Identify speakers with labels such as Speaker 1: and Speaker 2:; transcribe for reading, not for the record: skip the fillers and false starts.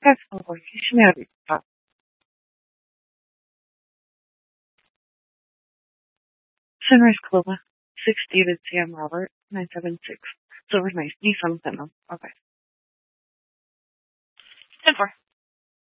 Speaker 1: Passport, Ishmael. Sunrise Club, 6 David Sam Robert, 976. Silver Nice, Nissan Sentinel. Okay. 10-4.